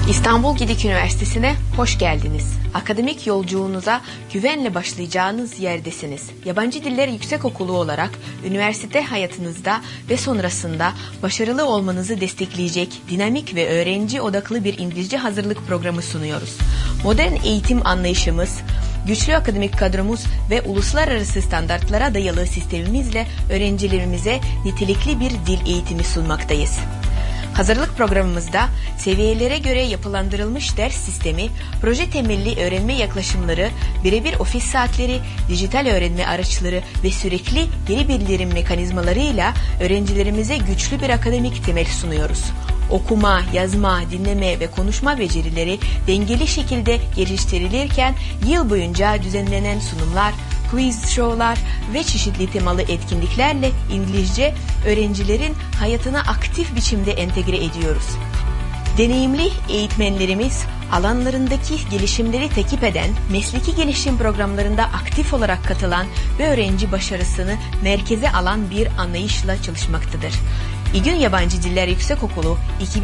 İstanbul Gedik Üniversitesi'ne hoş geldiniz. Akademik yolculuğunuza güvenle başlayacağınız yerdesiniz. Yabancı Diller Yüksekokulu olarak üniversite hayatınızda ve sonrasında başarılı olmanızı destekleyecek dinamik ve öğrenci odaklı bir İngilizce hazırlık programı sunuyoruz. Modern eğitim anlayışımız, güçlü akademik kadromuz ve uluslararası standartlara dayalı sistemimizle öğrencilerimize nitelikli bir dil eğitimi sunmaktayız. Hazırlık programımızda seviyelere göre yapılandırılmış ders sistemi, proje temelli öğrenme yaklaşımları, birebir ofis saatleri, dijital öğrenme araçları ve sürekli geri bildirim mekanizmalarıyla öğrencilerimize güçlü bir akademik temel sunuyoruz. Okuma, yazma, dinleme ve konuşma becerileri dengeli şekilde geliştirilirken yıl boyunca düzenlenen sunumlar, quiz show'lar ve çeşitli temalı etkinliklerle İngilizce öğrencilerin hayatına aktif biçimde entegre ediyoruz. Deneyimli eğitmenlerimiz alanlarındaki gelişimleri takip eden, mesleki gelişim programlarında aktif olarak katılan ve öğrenci başarısını merkeze alan bir anlayışla çalışmaktadır. İGÜN Yabancı Diller Yüksekokulu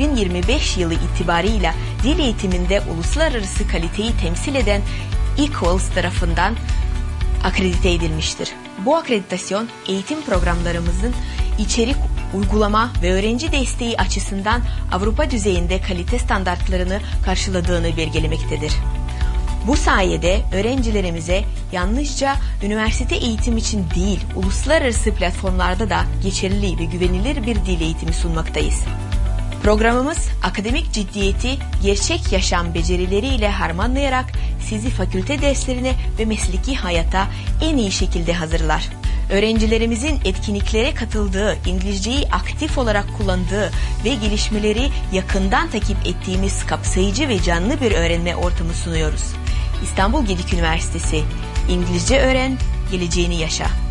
2025 yılı itibarıyla dil eğitiminde uluslararası kaliteyi temsil eden Equals tarafından akredite edilmiştir. Bu akreditasyon eğitim programlarımızın içerik, uygulama ve öğrenci desteği açısından Avrupa düzeyinde kalite standartlarını karşıladığını belgelemektedir. Bu sayede öğrencilerimize yalnızca üniversite eğitim için değil, uluslararası platformlarda da geçerli ve güvenilir bir dil eğitimi sunmaktayız. Programımız akademik ciddiyeti gerçek yaşam becerileriyle harmanlayarak sizi fakülte derslerine ve mesleki hayata en iyi şekilde hazırlar. Öğrencilerimizin etkinliklere katıldığı, İngilizceyi aktif olarak kullandığı ve gelişmeleri yakından takip ettiğimiz kapsayıcı ve canlı bir öğrenme ortamı sunuyoruz. İstanbul Gedik Üniversitesi, İngilizce öğren, geleceğini yaşa.